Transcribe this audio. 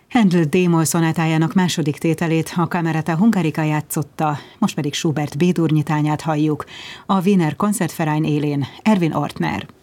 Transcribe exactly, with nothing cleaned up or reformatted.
Handel D-moll szonátájának második tételét a Camerata Hungarica játszotta, most pedig Schubert B-dur nyitányát halljuk. A Wiener Konzertverein élén Erwin Ortner.